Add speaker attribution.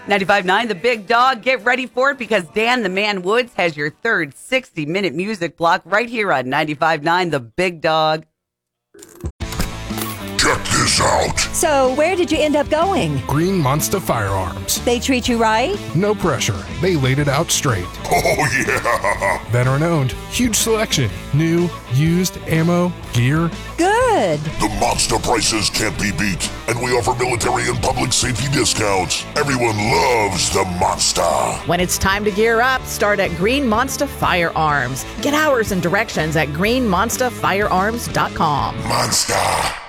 Speaker 1: 95.9 The Big Dog. Get ready for it because Dan the Man Woods has your third 60-minute music block right here on 95.9 The Big Dog.
Speaker 2: Check this out.
Speaker 3: So, where did you end up going?
Speaker 4: Green Monster Firearms.
Speaker 3: They treat you right?
Speaker 4: No pressure. They laid it out straight.
Speaker 2: Oh, yeah.
Speaker 4: Veteran owned. Huge selection. New, used, ammo, gear.
Speaker 3: Good.
Speaker 2: The monster prices can't be beat, and we offer military and public safety discounts. Everyone loves the monster.
Speaker 5: When it's time to gear up, start at Green Monster Firearms. Get hours and directions at greenmonsterfirearms.com.
Speaker 2: Monster.